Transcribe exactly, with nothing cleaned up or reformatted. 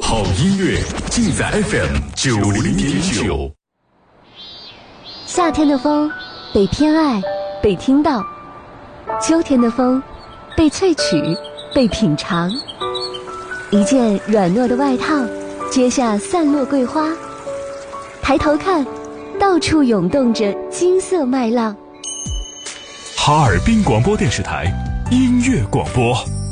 好音乐尽在 F M 九零点九。 夏天的风被偏爱，被听到；秋天的风被萃取，被品尝。一件软糯的外套，接下散落桂花。抬头看，到处涌动着金色麦浪。 哈尔滨广播电视台音乐广播。